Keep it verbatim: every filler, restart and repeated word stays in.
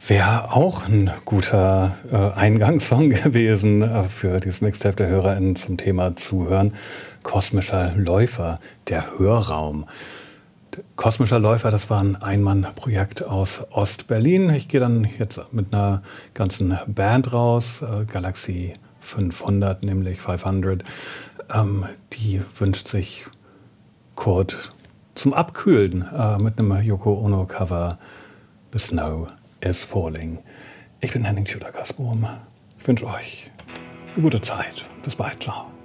Wäre auch ein guter äh, Eingangssong gewesen äh, für dieses Mixtape der HörerInnen zum Thema Zuhören. Kosmischer Läufer, der Hörraum. Kosmischer Läufer, das war ein Ein-Mann-Projekt aus Ost-Berlin. Ich gehe dann jetzt mit einer ganzen Band raus, äh, Galaxie fünfhundert, nämlich fünfhundert. Ähm, die wünscht sich Kurt zum Abkühlen äh, mit einem Yoko Ono-Cover, The Snow is Falling. Ich bin Henning Schüler-Kasbohm. Ich wünsche euch eine gute Zeit. Bis bald. Ciao.